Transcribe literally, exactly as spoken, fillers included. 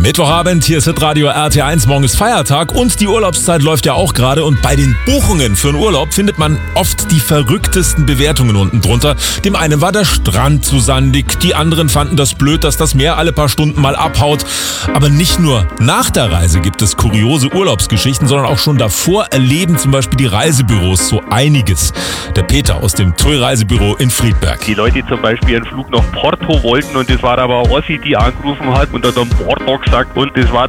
Mittwochabend, hier ist Hitradio R T eins, morgen ist Feiertag und die Urlaubszeit läuft ja auch gerade und bei den Buchungen für einen Urlaub findet man oft die verrücktesten Bewertungen unten drunter. Dem einen war der Strand zu sandig, die anderen fanden das blöd, dass das Meer alle paar Stunden mal abhaut. Aber nicht nur nach der Reise gibt es kuriose Urlaubsgeschichten, sondern auch schon davor erleben zum Beispiel die Reisebüros so einiges. Der Peter aus dem T U I-Reisebüro in Friedberg. Die Leute zum Beispiel einen Flug nach Porto wollten und das war aber eine Ossi, die angerufen hat und hat am Bord gesagt und das war